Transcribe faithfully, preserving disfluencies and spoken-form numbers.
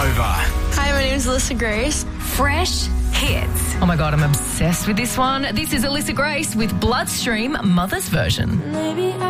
over. Hi, my name is Alyssa Grace. Fresh hits. Oh my God, I'm obsessed with this one. This is Alyssa Grace with Bloodstream Mother's Version. Maybe I